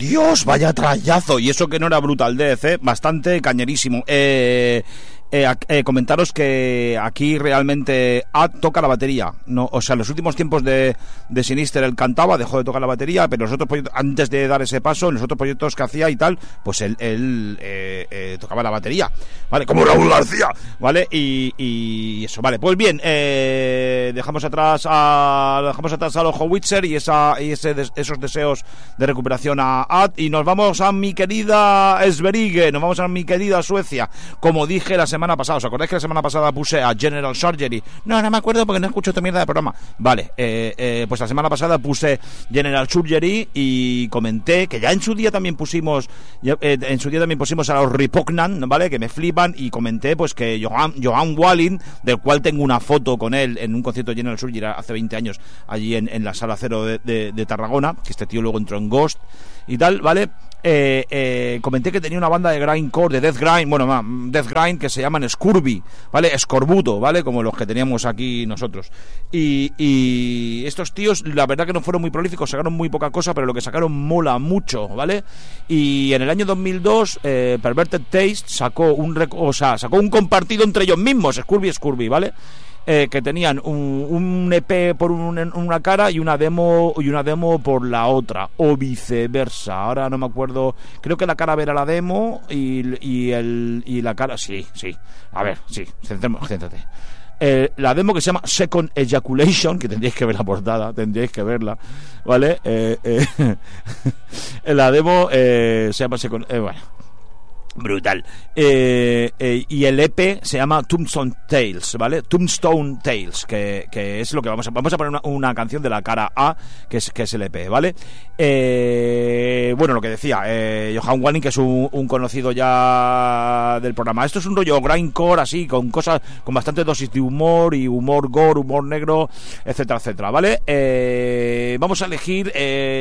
Dios, vaya trayazo. Y eso que no era Brutal Death, bastante cañerísimo. Comentaros que aquí realmente Ad toca la batería, no, o sea, en los últimos tiempos de Sinister él cantaba, dejó de tocar la batería, pero los otros proyectos, antes de dar ese paso, en los otros proyectos que hacía y tal, pues él tocaba la batería, vale, como Raúl García, vale, y eso, vale, pues bien, dejamos atrás a los Howitzer y esos deseos de recuperación a Ad, y nos vamos a mi querida Sverige, nos vamos a mi querida Suecia. Como dije la semana pasada, ¿os acordáis que la semana pasada puse a General Surgery? No me acuerdo porque no escucho esta mierda de programa. Vale, pues la semana pasada puse General Surgery y comenté que ya en su día también pusimos a los Repugnant, ¿vale? Que me flipan, y comenté pues que Johan Wallin, del cual tengo una foto con él en un concierto de General Surgery hace 20 años allí en la Sala Cero de Tarragona, que este tío luego entró en Ghost y tal, ¿vale? Comenté que tenía una banda de grindcore, de death grind que se llaman Scurvy, ¿vale? Escorbuto, ¿vale? Como los que teníamos aquí nosotros. Y estos tíos, la verdad que no fueron muy prolíficos, sacaron muy poca cosa, pero lo que sacaron mola mucho, ¿vale? Y en el año 2002 Perverted Taste sacó un compartido entre ellos mismos, Scurvy, ¿vale? Que tenían un EP por una cara y una demo por la otra, o viceversa. Ahora no me acuerdo, creo que la cara era la demo y la cara, sí, a ver, sí, céntrate. La demo que se llama Second Ejaculation, que tendríais que ver la portada, tendríais que verla, ¿vale? La demo se llama Second, bueno, brutal. Y el EP se llama Tombstone Tales, ¿vale? Tombstone Tales, que es lo que vamos a poner una canción de la cara A, que es el EP, ¿vale? Bueno, lo que decía, Johan Walling, que es un conocido ya del programa. Esto es un rollo grindcore así, con cosas, con bastante dosis de humor y humor gore, humor negro, etcétera, ¿vale? Vamos a elegir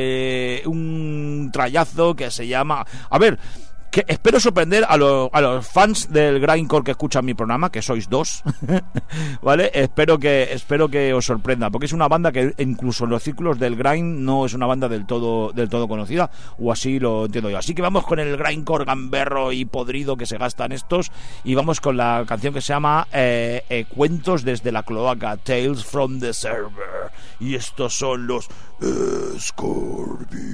un trayazo que se llama, a ver, que espero sorprender a los fans del grindcore que escuchan mi programa, que sois 2, ¿vale? Espero que os sorprenda, porque es una banda que incluso en los círculos del grind no es una banda del todo conocida, o así lo entiendo yo. Así que vamos con el grindcore gamberro y podrido que se gastan estos, y vamos con la canción que se llama Cuentos desde la cloaca, Tales from the Server, y estos son los Scorpions.